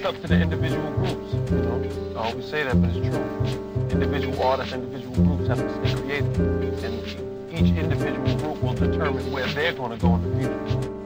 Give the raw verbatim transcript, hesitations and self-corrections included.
up to the individual groups. You know, I always say that, but it's true. Individual artists, individual groups have to stay creative, and each individual group will determine where they're going to go in the future.